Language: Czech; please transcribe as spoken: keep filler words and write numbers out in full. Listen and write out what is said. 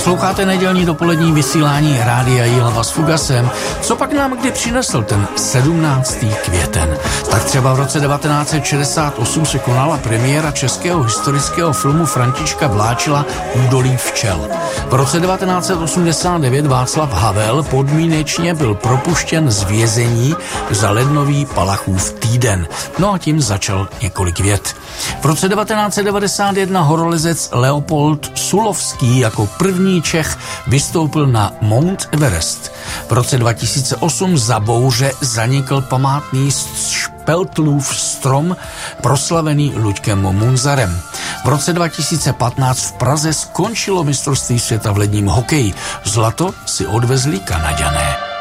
Posloucháte nedělní dopolední vysílání Rádia Jihlava s Fugasem. Co pak nám kdy přinesl ten sedmnáctý květen? Tak třeba v roce devatenáct set šedesát osm se konala premiéra českého historického filmu Františka Vláčila Údolí včel. V roce devatenáct set osmdesát devět Václav Havel podmínečně byl propuštěn z vězení za lednový Palachův týden. No a tím začal několik vět. V roce devatenáct set devadesát jedna horolezec Leopold Sulovský jako první Čech vystoupil na Mount Everest. V roce dva tisíce osm za bouře zanikl památný Špeltlův strom proslavený Luďkem Munzarem. V roce dva tisíce patnáct v Praze skončilo mistrovství světa v ledním hokeji. Zlato si odvezli Kanaďané.